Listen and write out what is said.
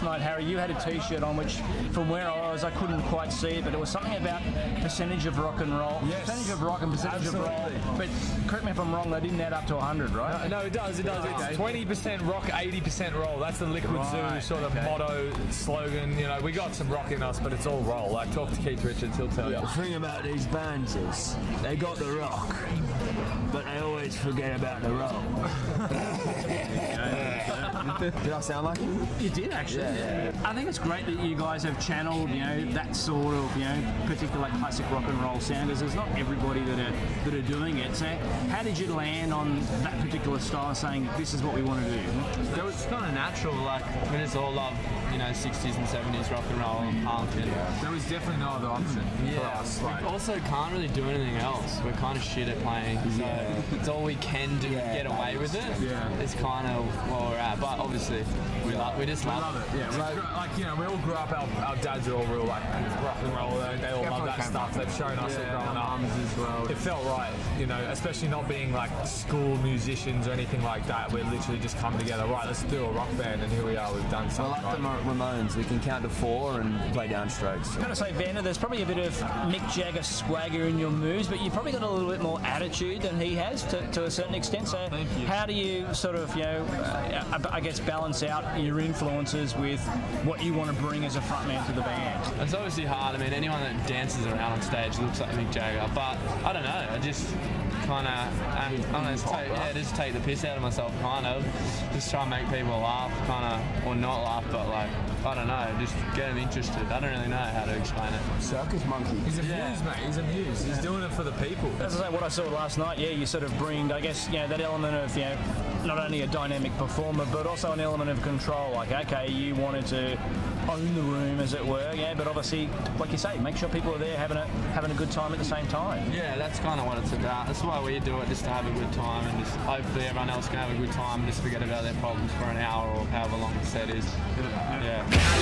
night, Harry, you had a T-shirt on which, from where I was, I couldn't quite see it, but it was something about percentage of rock and roll. Yes. Percentage of rock and percentage Absolutely. of roll. But correct me if I'm wrong, they didn't add up to 100, right? No, it does. It's 20% rock, 80% roll. That's the Liquid Zoo sort of motto, slogan. You know, we got some rock in us, but it's all roll. Like, talk to Keith Richards, he'll tell you. The thing about these bands is they got the rock, but they always forget about the roll. Did I sound like it? You did actually. Yeah. I think it's great that you guys have channeled, that sort of, particular classic rock and roll sound, because there's not everybody that are doing it. So, how did you land on that particular style, saying this is what we want to do? It was kind of natural. Like, we just all love, 60s and 70s rock and roll and punk, and There was definitely no other option for us. we also can't really do anything else. We're kind of shit at playing, so it's all we can do to get away with it. Yeah. It's kind of where we're at, but obviously we just love it. Yeah, we all grew up. Our dads are all real rock and roll. They all love that stuff. They've shown us it growing up. As well. It felt right, especially not being like school musicians or anything like that. We're literally just come together. Right, let's do a rock band, and here we are. We've done We're something. like the Ramones. We can count to 4 and play downstrokes. I'm going to say, Vander, there's probably a bit of Mick Jagger swagger in your moves, but you've probably got a little bit more attitude than he has to a certain extent. So how do you sort of, I guess, balance out your influences with what you want to bring as a frontman to the band? It's obviously hard. I mean, anyone that dances around on stage looks like Mick Jagger, but I don't know. I just kind of, just take the piss out of myself, kind of. Just try and make people laugh, kind of, or not laugh, but like, I don't know, just get them interested. I don't really know how to explain it. Circus monkey. He's a muse, mate. He's a muse. He's doing it for the people. As I say, what I saw last night, you sort of bring, I guess, that element of, not only a dynamic performer, but also an element of control. Like, okay, you wanted to own the room, as it were, but obviously, like you say, make sure people are there having a good time at the same time. Yeah, that's kind of what it's about. That's why we do it, just to have a good time, and just hopefully everyone else can have a good time and just forget about their problems for an hour or however long the set is. Yeah.